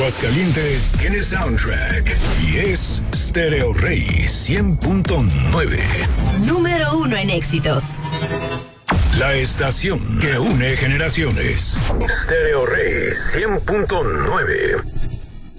Aguascalientes tiene soundtrack y es Stereo Rey 100.9. Número 1 en éxitos. La estación que une generaciones. Stereo Rey 100.9.